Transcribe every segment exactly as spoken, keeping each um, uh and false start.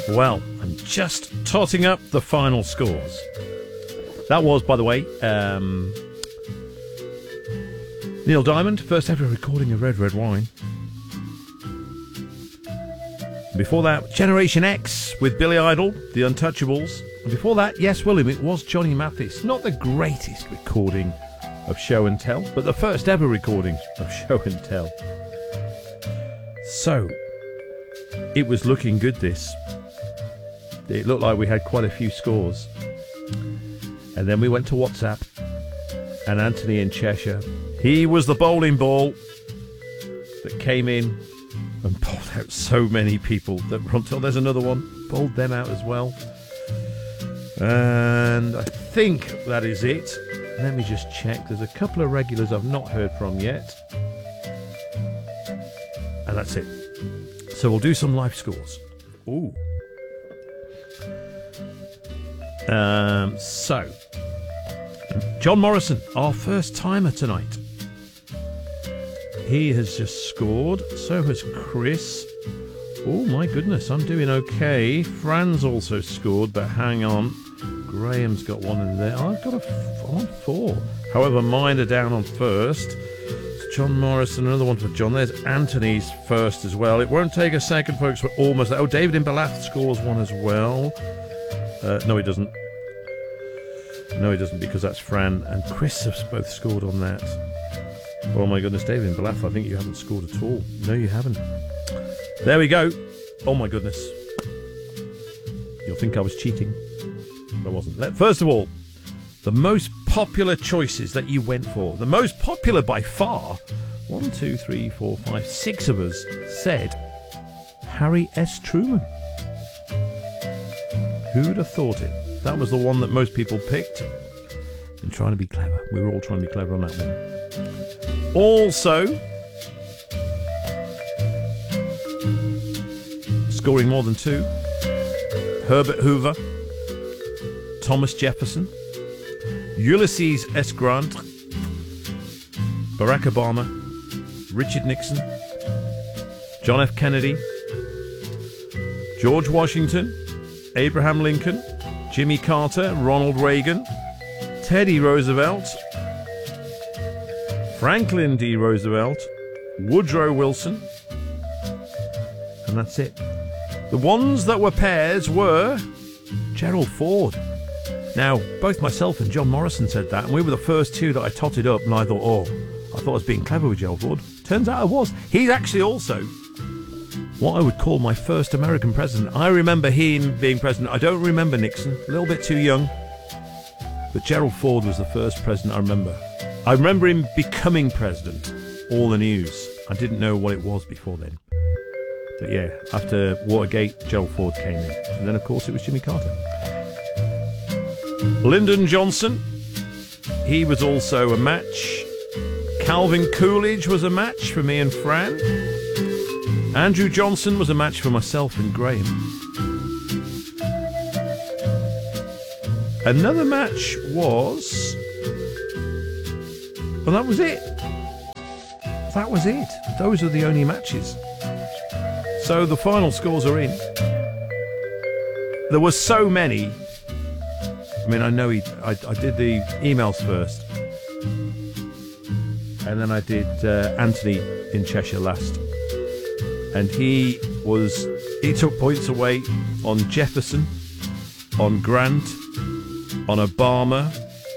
Well, I'm just totting up the final scores. That was, by the way, um, Neil Diamond, first ever recording of Red Red Wine. Before that, Generation X with Billy Idol, The Untouchables. And before that, yes, William, it was Johnny Mathis. Not the greatest recording of Show and Tell, but the first ever recording of Show and Tell. So, it was looking good, this. It looked like we had quite a few scores. And then we went to WhatsApp. And Anthony in Cheshire, he was the bowling ball that came in and bowled out so many people that until there's another one, bowled them out as well. And I think that is it. Let me just check. There's a couple of regulars I've not heard from yet. And that's it. So we'll do some live scores. Ooh. Um, so, John Morrison, our first timer tonight. He has just scored. So has Chris. Oh my goodness, I'm doing okay. Fran's also scored, but hang on. Graham's got one in there. I've got a f- on four. However, mine are down on first. It's John Morrison, another one for John. There's Anthony's first as well. It won't take a second, folks. We're almost there. Oh, David in Ballath scores one as well. Uh, no, he doesn't. No, he doesn't, because that's Fran and Chris have both scored on that. Oh my goodness, David in Ballath, I think you haven't scored at all. No, you haven't. There we go. Oh my goodness. You'll think I was cheating. I wasn't. First of all, the most popular choices that you went for. The most popular by far. One, two, three, four, five, six of us said Harry S. Truman. Who'd have thought it? That was the one that most people picked. And trying to be clever. We were all trying to be clever on that one. Also, scoring more than two, Herbert Hoover, Thomas Jefferson, Ulysses S. Grant, Barack Obama, Richard Nixon, John F. Kennedy, George Washington, Abraham Lincoln, Jimmy Carter, Ronald Reagan, Teddy Roosevelt, Franklin D. Roosevelt, Woodrow Wilson, and that's it. The ones that were pairs were Gerald Ford. Now, both myself and John Morrison said that, and we were the first two that I totted up, and I thought, oh, I thought I was being clever with Gerald Ford. Turns out I was. He's actually also what I would call my first American president. I remember him being president. I don't remember Nixon, a little bit too young. But Gerald Ford was the first president I remember. I remember him becoming president, all the news. I didn't know what it was before then. But yeah, after Watergate, Gerald Ford came in. And then, of course, it was Jimmy Carter. Lyndon Johnson, he was also a match. Calvin Coolidge was a match for me and Fran. Andrew Johnson was a match for myself and Graham. Another match was... Well, that was it. That was it. Those are the only matches. So the final scores are in. There were so many. I mean, I know he, I, I did the emails first. And then I did uh, Anthony in Cheshire last. And he was... He took points away on Jefferson, on Grant, on Obama.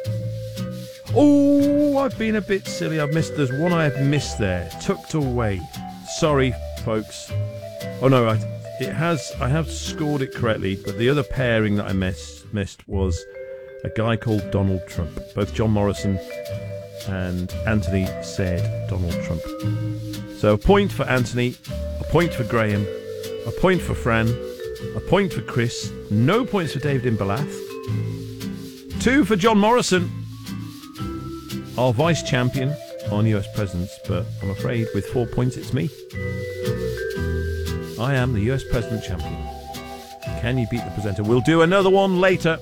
Oh, I've been a bit silly. I've missed. There's one I have missed there. Tucked away. Sorry, folks. Oh no, I, it has. I have scored it correctly, but the other pairing that I missed missed was a guy called Donald Trump. Both John Morrison and Anthony said Donald Trump. So a point for Anthony, a point for Graham, a point for Fran, a point for Chris. No points for David in Ballath. Two for John Morrison, our vice champion on U S Presidents, but I'm afraid with four points it's me. I am the U S President champion. Can you beat the presenter? We'll do another one later.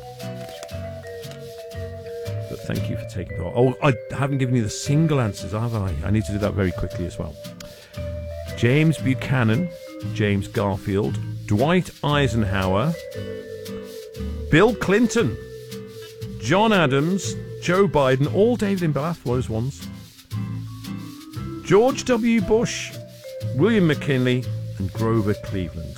But thank you for taking part. Oh, I haven't given you the single answers, have I? I need to do that very quickly as well. James Buchanan, James Garfield, Dwight Eisenhower, Bill Clinton, John Adams, Joe Biden, all David in Bath, those ones. George W. Bush, William McKinley, and Grover Cleveland.